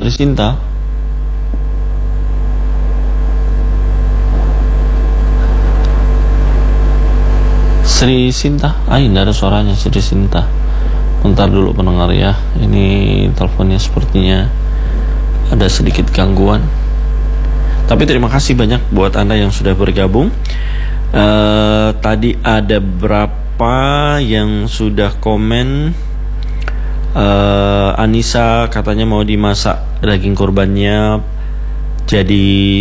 Sri Sinta. Sri Sinta, tidak ada suaranya Sri Sinta. Bentar dulu pendengar ya, ini teleponnya sepertinya ada sedikit gangguan. Tapi terima kasih banyak buat Anda yang sudah bergabung. Tadi ada berapa yang sudah komen. Anissa katanya mau dimasak daging kurbannya jadi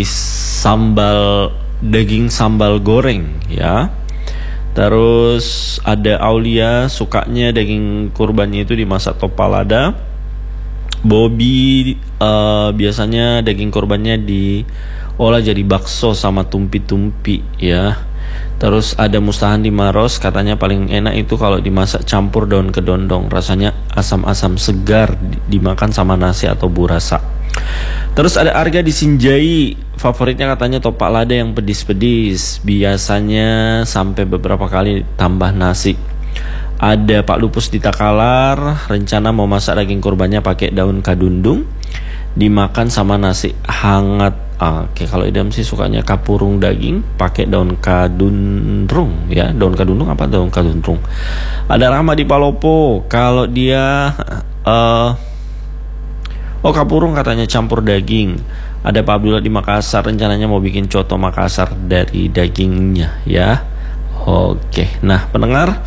daging sambal goreng ya. Terus ada Aulia sukanya daging kurbannya itu dimasak topalada. Bobby biasanya daging kurbannya diolah jadi bakso sama tumpi-tumpi ya. Terus ada Mustahandi Maros katanya paling enak itu kalau dimasak campur daun kedondong, rasanya asam-asam segar dimakan sama nasi atau burasa. Terus ada Arga di Sinjai, favoritnya katanya topak lada yang pedis-pedis, biasanya sampai beberapa kali tambah nasi. Ada Pak Lupus di Takalar, rencana mau masak daging kurbannya pakai daun kadundung, dimakan sama nasi hangat. Oke, kalau idam sih sukanya kapurung daging pakai daun kadundrung ya. Daun kadundrung apa daun kadundrung? Ada Rahma di Palopo, kalau dia kapurung katanya campur daging. Ada Pak Abdullah di Makassar, rencananya mau bikin coto Makassar dari dagingnya ya. Oke, nah pendengar,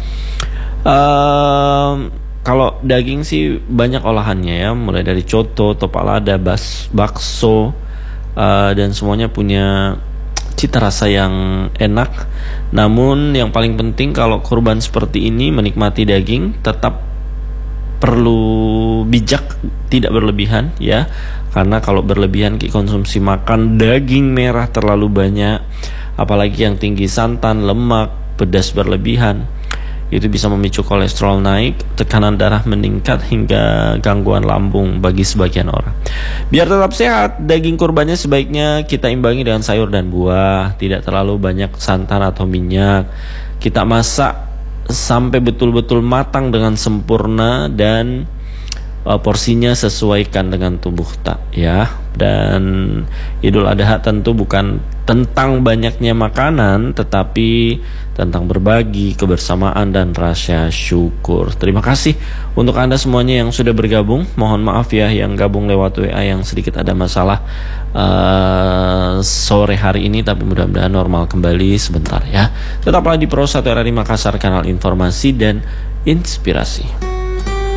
kalau daging sih banyak olahannya ya, mulai dari coto, topak lada, bakso, dan semuanya punya cita rasa yang enak. Namun yang paling penting kalau kurban seperti ini menikmati daging tetap perlu bijak, tidak berlebihan ya. Karena kalau berlebihan konsumsi makan daging merah terlalu banyak, apalagi yang tinggi santan, lemak, pedas berlebihan, itu bisa memicu kolesterol naik, tekanan darah meningkat hingga gangguan lambung bagi sebagian orang. Biar tetap sehat, daging kurbannya sebaiknya kita imbangi dengan sayur dan buah, tidak terlalu banyak santan atau minyak. Kita masak sampai betul-betul matang dengan sempurna dan porsinya sesuaikan dengan tubuh ya. Dan Idul Adha tentu bukan tentang banyaknya makanan, tetapi tentang berbagi, kebersamaan, dan rasa syukur. Terima kasih untuk Anda semuanya yang sudah bergabung. Mohon maaf ya yang gabung lewat WA yang sedikit ada masalah sore hari ini, tapi mudah-mudahan normal kembali sebentar ya. Tetaplah di Pro 1 RRI Makassar, kanal informasi dan inspirasi.